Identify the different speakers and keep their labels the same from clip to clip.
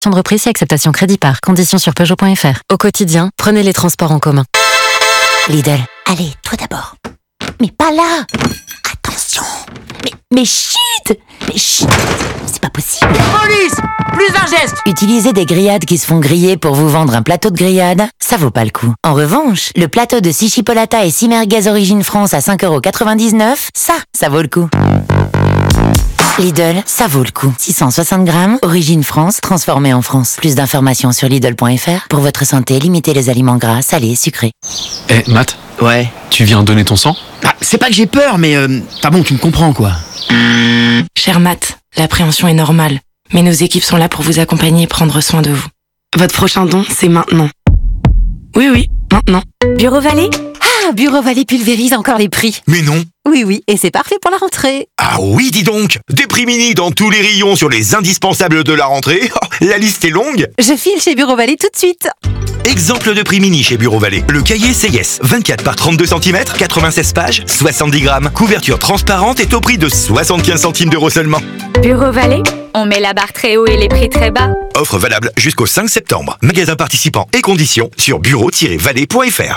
Speaker 1: De reprise et acceptation crédit par. Conditions sur Peugeot.fr. Au quotidien, prenez les transports en commun.
Speaker 2: Lidl, allez, toi d'abord. Mais pas là. Attention. Mais chut. C'est pas possible.
Speaker 3: Police! Plus d'un geste!
Speaker 2: Utiliser des grillades qui se font griller pour vous vendre un plateau de grillade, ça vaut pas le coup. En revanche, le plateau de 6 chipolata et 6 merguez Origine France à 5,99€, ça vaut le coup. Lidl, ça vaut le coup. 660 grammes, Origine France, transformé en France. Plus d'informations sur Lidl.fr. Pour votre santé, limitez les aliments gras, salés, sucrés.
Speaker 4: Matt,
Speaker 5: Ouais.
Speaker 4: tu viens donner ton sang ?
Speaker 5: C'est pas que j'ai peur, mais bon, tu me comprends quoi.
Speaker 6: Cher Matt, l'appréhension est normale, mais nos équipes sont là pour vous accompagner et prendre soin de vous. Votre prochain don, c'est maintenant. Oui, maintenant.
Speaker 2: Bureau Vallée ? Ah, Bureau Vallée pulvérise encore les prix.
Speaker 7: Mais non.
Speaker 2: Oui, et c'est parfait pour la rentrée.
Speaker 7: Ah oui, dis donc. Des prix mini dans tous les rayons sur les indispensables de la rentrée. Oh, la liste est longue.
Speaker 2: Je file chez Bureau Vallée tout de suite.
Speaker 7: Exemple de prix mini chez Bureau Vallée. Le cahier CIS, 24 par 32 cm, 96 pages, 70 grammes. Couverture transparente est au prix de 75 centimes d'euros seulement.
Speaker 8: Bureau Vallée, on met la barre très haut et les prix très bas.
Speaker 7: Offre valable jusqu'au 5 septembre. Magasin participant et conditions sur bureau-vallée.fr.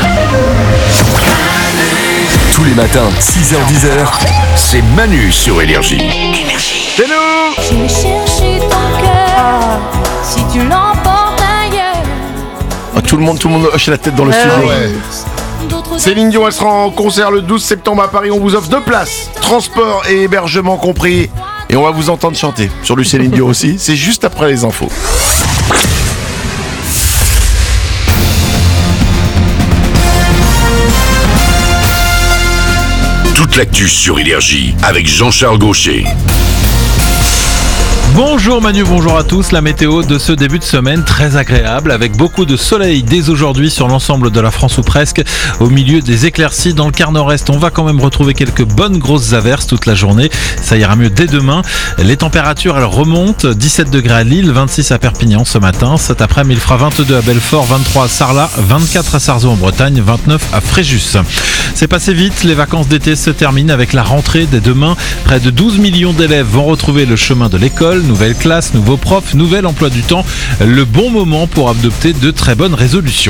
Speaker 9: Tous les matins, 6h-10h, c'est Manu sur Énergie.
Speaker 10: C'est nous! J'ai cherché ton cœur, si tu l'emportes ailleurs.
Speaker 11: Oh, tout le monde hoche la tête dans le studio. Ouais. Céline Dion, elle sera en concert le 12 septembre à Paris. On vous offre 2 places, transport et hébergement compris. Et on va vous entendre chanter sur du Céline Dion aussi. C'est juste après les infos.
Speaker 9: Toute l'actu sur Énergie avec Jean-Charles Gaucher.
Speaker 12: Bonjour Manu, bonjour à tous. La météo de ce début de semaine très agréable avec beaucoup de soleil dès aujourd'hui sur l'ensemble de la France ou presque. Au milieu des éclaircies dans le quart nord-est, on va quand même retrouver quelques bonnes grosses averses toute la journée. Ça ira mieux dès demain. Les températures elles remontent. 17 degrés à Lille, 26 à Perpignan ce matin. Cet après-midi il fera 22 à Belfort, 23 à Sarlat, 24 à Sarzeau en Bretagne, 29 à Fréjus. C'est passé vite, les vacances d'été se terminent avec la rentrée dès demain. Près de 12 millions d'élèves vont retrouver le chemin de l'école. Nouvelle classe, nouveaux profs, nouvel emploi du temps. Le bon moment pour adopter de très bonnes résolutions.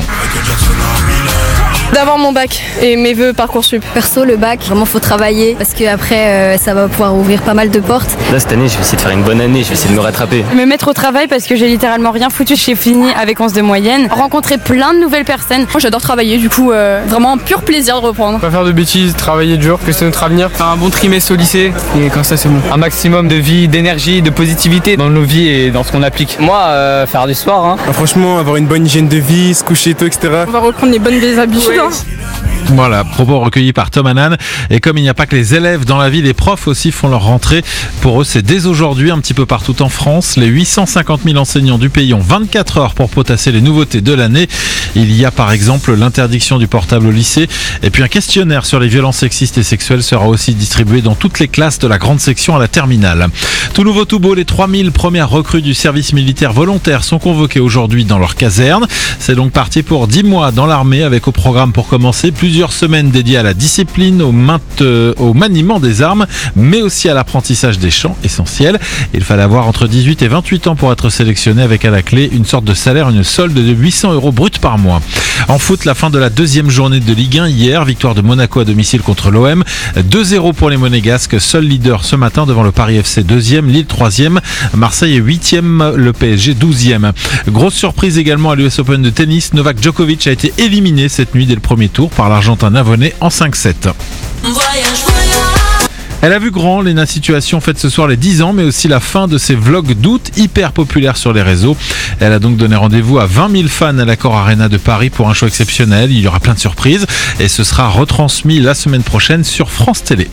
Speaker 13: D'avoir mon bac et mes vœux Parcoursup.
Speaker 14: Perso, le bac, vraiment faut travailler parce qu'après ça va pouvoir ouvrir pas mal de portes.
Speaker 15: Là cette année je vais essayer de faire une bonne année, je vais essayer de me rattraper.
Speaker 13: Me mettre au travail parce que j'ai littéralement rien foutu, j'ai fini avec 11 de moyenne. Rencontrer plein de nouvelles personnes. Moi j'adore travailler, du coup vraiment un pur plaisir de reprendre.
Speaker 16: Pas faire de bêtises, travailler dur, que c'est notre avenir. Faire un bon trimestre au lycée et comme ça c'est bon. Un maximum de vie, d'énergie, de positivité dans nos vies et dans ce qu'on applique.
Speaker 15: Moi faire du sport hein.
Speaker 16: Franchement avoir une bonne hygiène de vie, se coucher tôt etc.
Speaker 13: On va reprendre les bonnes vieilles habitudes. Ouais.
Speaker 12: Voilà, propos recueillis par Tom Hanan. Et comme il n'y a pas que les élèves dans la vie, les profs aussi font leur rentrée. Pour eux, c'est dès aujourd'hui, un petit peu partout en France. Les 850 000 enseignants du pays ont 24 heures pour potasser les nouveautés de l'année. Il y a par exemple l'interdiction du portable au lycée. Et puis un questionnaire sur les violences sexistes et sexuelles sera aussi distribué dans toutes les classes de la grande section à la terminale. Tout nouveau, tout beau, les 3000 premières recrues du service militaire volontaire sont convoquées aujourd'hui dans leur caserne. C'est donc parti pour 10 mois dans l'armée avec au programme pour commencer plusieurs semaines dédiées à la discipline, au maniement des armes, mais aussi à l'apprentissage des champs essentiels. Il fallait avoir entre 18 et 28 ans pour être sélectionné avec à la clé une sorte de salaire, une solde de 800 € brut par mois. En foot, la fin de la deuxième journée de Ligue 1 hier, victoire de Monaco à domicile contre l'OM. 2-0 pour les Monégasques, seul leader ce matin devant le Paris FC 2e, Lille 3e, Marseille est 8e, le PSG 12e. Grosse surprise également à l'US Open de tennis, Novak Djokovic a été éliminé cette nuit dès le premier tour par l'Argentin Avonné en 5-7. Elle a vu grand, Léna Situation fête ce soir les 10 ans, mais aussi la fin de ses vlogs d'août hyper populaires sur les réseaux. Elle a donc donné rendez-vous à 20 000 fans à l'Accor Arena de Paris pour un show exceptionnel. Il y aura plein de surprises et ce sera retransmis la semaine prochaine sur France Télé.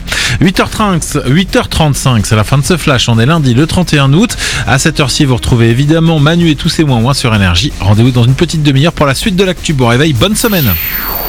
Speaker 12: 8h35, c'est la fin de ce flash. On est lundi le 31 août. À cette heure-ci, vous retrouvez évidemment Manu et tous ses moins sur Énergie. Rendez-vous dans une petite demi-heure pour la suite de l'actu. Bon réveil, bonne semaine.